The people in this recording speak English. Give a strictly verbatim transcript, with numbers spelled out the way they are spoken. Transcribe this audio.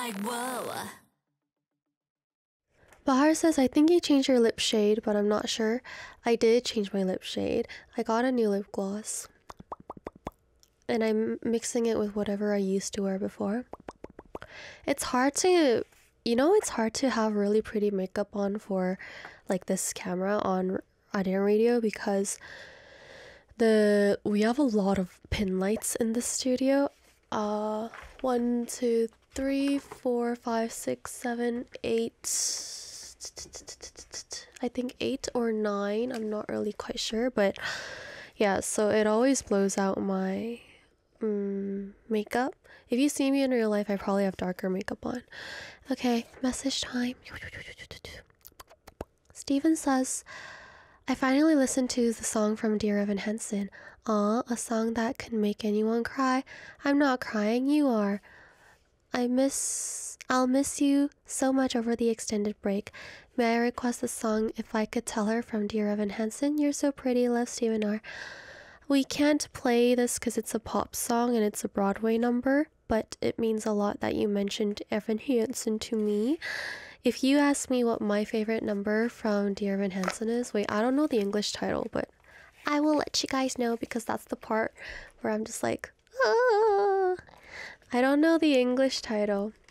like, whoa. Bahar says, I think you changed your lip shade, but I'm not sure. I did change my lip shade. I got a new lip gloss. And I'm mixing it with whatever I used to wear before. It's hard to, you know, it's hard to have really pretty makeup on for like this camera on Arirang Radio because the we have a lot of pin lights in the studio. Uh, one, two, three, four, five, six, seven, eight. I think eight or nine. I'm not really quite sure, but yeah. So it always blows out my um, makeup. If you see me in real life, I probably have darker makeup on. Okay, message time. Steven says, I finally listened to the song from Dear Evan Hansen. Aw, a song that can make anyone cry. I'm not crying, you are. I miss... I'll miss you so much over the extended break. May I request a song If I Could Tell Her from Dear Evan Hansen? You're so pretty, love Steven R. We can't play this because it's a pop song and it's a Broadway number, but it means a lot that you mentioned Evan Hansen to me. If you ask me what my favorite number from Dear Evan Hansen is, wait, I don't know the English title, but I will let you guys know because that's the part where I'm just like, ah. I don't know the English title.